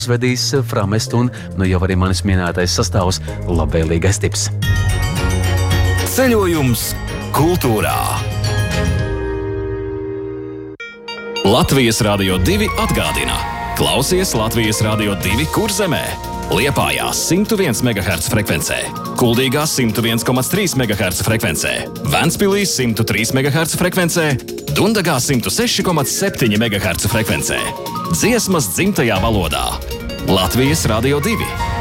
Vedīs Framest un jau arī manis minētais sastāvs labvēlīgais tips. Ceļojums kultūrā. Latvijas Radio 2 atgādina. Klausies Latvijas Radio 2 Kurzemē. Liepājā 101 MHz frekvencē, Kuldīgā 101,3 MHz frekvencē, Ventspilī 103 MHz frekvencē, Dundagā 106,7 MHz frekvencē. Dziesmas dzimtajā valodā. Latvijas Radio 2.